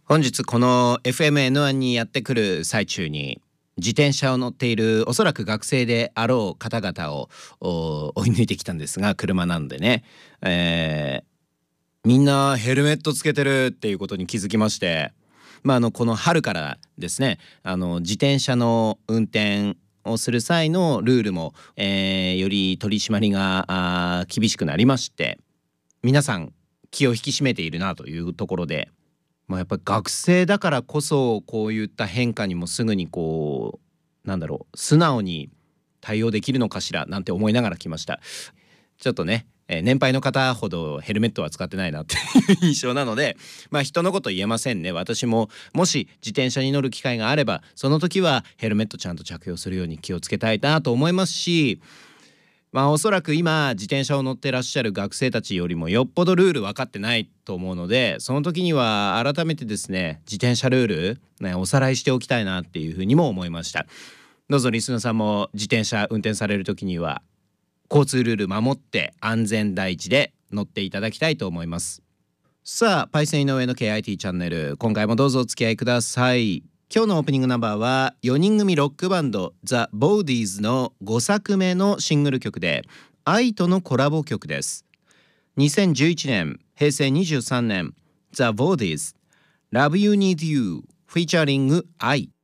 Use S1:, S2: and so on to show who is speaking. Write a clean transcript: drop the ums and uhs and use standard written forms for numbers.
S1: 本日この FMN1 にやってくる最中に自転車を乗っているおそらく学生であろう方々を追い抜いてきたんですが、車なんでね、みんなヘルメットつけてるっていうことに気づきまして、この春からですね、自転車の運転をする際のルールも、より取り締まりが厳しくなりまして、皆さん気を引き締めているなというところで、やっぱり学生だからこそこういった変化にもすぐに素直に対応できるのかしらなんて思いながら来ました。ちょっとね、年配の方ほどヘルメットは使ってないなっていう印象なので、人のこと言えませんね。私ももし自転車に乗る機会があれば、その時はヘルメットちゃんと着用するように気をつけたいなと思いますし、おそらく今自転車を乗ってらっしゃる学生たちよりもよっぽどルール分かってないと思うので、その時には改めてですね、自転車ルール、おさらいしておきたいなっていうふうにも思いました。どうぞリスナーさんも自転車運転される時には交通ルール守って安全第一で乗っていただきたいと思います。さあ、パイセン井上の KIT チャンネル、今回もどうぞお付き合いください。今日のオープニングナンバーは4人組ロックバンドザ・ボーディーズの5作目のシングル曲で、愛とのコラボ曲です。2011年平成23年ザ・ボーディーズ Love You Need You フィーチャリング愛。